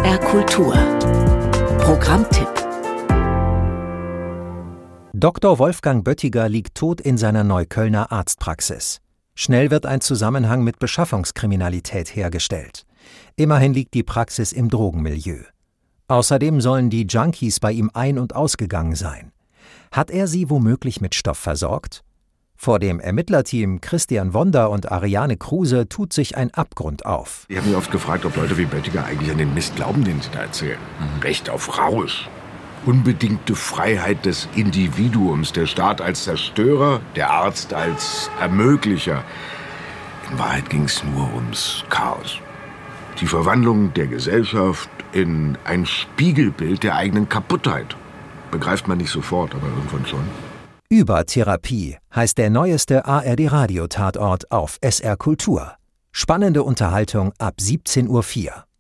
SR Kultur. Programmtipp. Dr. Wolfgang Böttiger liegt tot in seiner Neuköllner Arztpraxis. Schnell wird ein Zusammenhang mit Beschaffungskriminalität hergestellt. Immerhin liegt die Praxis im Drogenmilieu. Außerdem sollen die Junkies bei ihm ein- und ausgegangen sein. Hat er sie womöglich mit Stoff versorgt? Vor dem Ermittlerteam Christian Wonder und Ariane Kruse tut sich ein Abgrund auf. Ich habe mich oft gefragt, ob Leute wie Böttiger eigentlich an den Mist glauben, den sie da erzählen. Recht auf Rausch. Unbedingte Freiheit des Individuums. Der Staat als Zerstörer, der Arzt als Ermöglicher. In Wahrheit ging es nur ums Chaos. Die Verwandlung der Gesellschaft in ein Spiegelbild der eigenen Kaputtheit. Begreift man nicht sofort, aber irgendwann schon. Übertherapie heißt der neueste ARD-Radio-Tatort auf SR Kultur. Spannende Unterhaltung ab 17:04 Uhr.